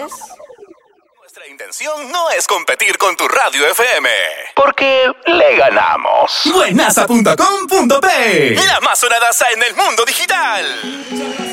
es? Nuestra intención no es competir con tu radio FM, porque le ganamos. Buenaza.com.p, la más sonadaza en el mundo digital.